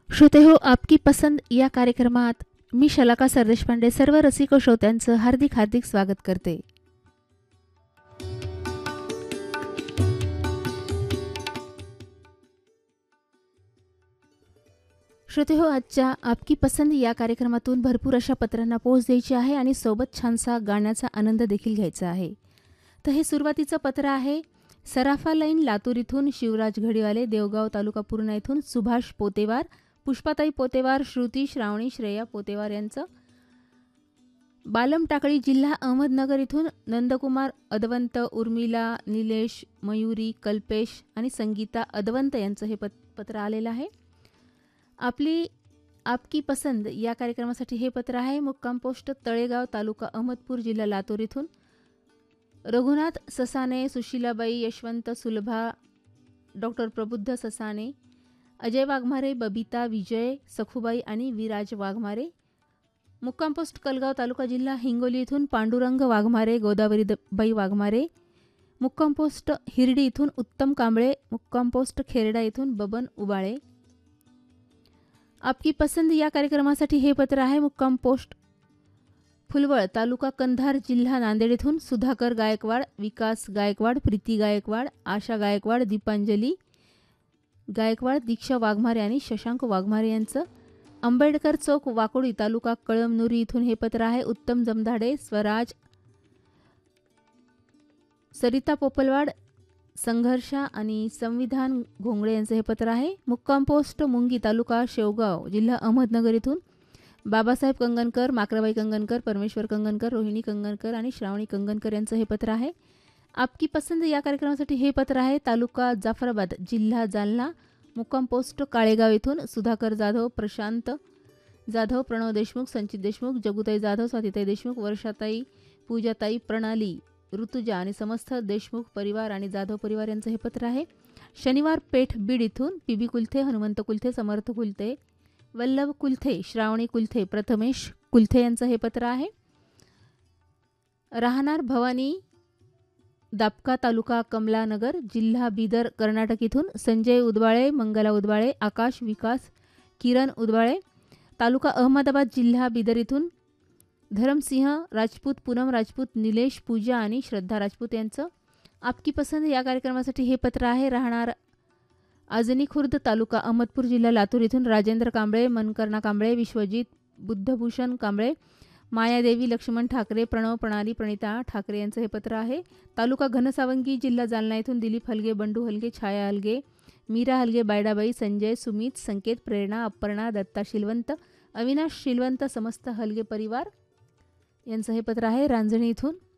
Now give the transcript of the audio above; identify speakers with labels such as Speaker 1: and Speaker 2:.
Speaker 1: श्रोते हो, आपकी पसंद या कार्यक्रमात मी शलाका सरदेशपांडे सर्व रसिक श्रोत्यांचं हार्दिक हार्दिक स्वागत करते. श्रोते हो, आजच्या आपकी पसंद या कार्यक्रमातून भरपूर अशा पत्रांना पोच द्यायची आहे आणि सोबत छानसा गाण्याचा आनंद देखील घ्यायचा आहे. तर हे सुरुवातीचं पत्र आहे सराफा लाईन लातूर इथून शिवराज घडीवाले, देवगाव तालुका पूर्णा इथून सुभाष पोतेवार, पुष्पाताई पोतेवार, श्रुती श्रावणी श्रेया पोतेवार यांचं. बालम टाकळी जिल्हा अहमदनगर इथून नंदकुमार अदवंत, उर्मिला, निलेश, मयुरी, कल्पेश आणि संगीता अदवंत यांचं हे पत्र आलेलं आहे. आपकी पसंद या कार्यक्रमासाठी हे पत्र आहे मुक्काम पोस्ट तळेगाव तालुका अहमदपूर जिल्हा लातूर इथून रघुनाथ ससाने, सुशीलाबाई, यशवंत सुलभा, डॉक्टर प्रबुद्ध ससाने, अजय वाघमारे, बबिता, विजय, सखुबाई आणि विराज वाघमारे. मुक्काम पोस्ट कलगाव तालुका जिल्हा हिंगोली इथून पांडुरंग वाघमारे, गोदावरीबाई वाघमारे. मुक्काम पोस्ट हिरडी इथून उत्तम कांबळे, मुक्काम पोस्ट खेरडा इथून बबन उबाळे. आपकी पसंद या कार्यक्रमासाठी हे पत्र आहे मुक्काम पोस्ट फुलवळ तालुका कंधार जिल्हा नांदेड इथून सुधाकर गायकवाड, विकास गायकवाड, प्रीती गायकवाड, आशा गायकवाड, दीपांजली गायकवाड, दीक्षा वाघमारे आणि शशांक वाघमारे यांचं. आंबेडकर चौक वाकोडी तालुका कळमनुरी इथून हे पत्र आहे उत्तम जमधाडे, स्वराज, सरिता पोपलवाड, संघर्षा आणि संविधान घोंगडे यांचं हे पत्र आहे. मुक्काम पोस्ट मुंगी तालुका शेवगाव जिल्हा अहमदनगर इथून बाबासाहेब कंगनकर, माकराबाई कंगनकर, परमेश्वर कंगनकर, रोहिणी कंगनकर आणि श्रावणी कंगनकर यांचं हे पत्र आहे. आपकी पसंद या कार्यक्रमासाठी हे पत्र आहे तालुका जाफराबाद जिल्हा जालना. मुक्काम पोस्ट काळेगाव इथून सुधाकर जाधव, प्रशांत जाधव, प्रणव देशमुख, संचित देशमुख, जगुताई जाधव, स्वातीताई देशमुख, वर्षाताई, पूजाताई, प्रणाली, ऋतुजा आणि समस्त देशमुख परिवार आणि जाधव परिवार यांचं हे पत्र आहे. शनिवार पेठ बीड इथून पीबी कुलथे, हनुमंत कुलथे, समर्थ कुलथे, वल्लभ कुलथे, श्रावणी कुलथे, प्रथमेश कुलथे यांचं हे पत्र आहे. राहणार भवानी, दापका तालुका कमलानगर जिल्हा बिदर कर्नाटक इथून संजय उदवाळे, मंगला उदवाळे, आकाश, विकास, किरण उदवाळे. तालुका अहमदाबाद जिल्हा बिदर इथून धरमसिंह राजपूत, पूनम राजपूत, निलेश, पूजा आणि श्रद्धा राजपूत यांचं. आपकी पसंद या कार्यक्रमासाठी हे पत्र आहे राहणार आजनी खुर्द तालुका अहमदपूर जिल्हा लातूर इथून राजेंद्र कांबळे, मनकर्णा कांबळे, विश्वजित, बुद्धभूषण कांबळे, मायादेवी, लक्ष्मण ठाकरे, प्रणव, प्रणाली, प्रणिता ठाकरे यांचं हे पत्र आहे. तालुका घनसावंगी जिल्हा जालना इथून दिलीप हलगे, बंडू हलगे, छाया हलगे, मीरा हलगे, बायडाबाई, संजय, सुमित, संकेत, प्रेरणा, अपर्णा, दत्ता शिलवंत, अविनाश शिलवंत, समस्त हलगे परिवार यांचं हे पत्र आहे रांजणी इथून.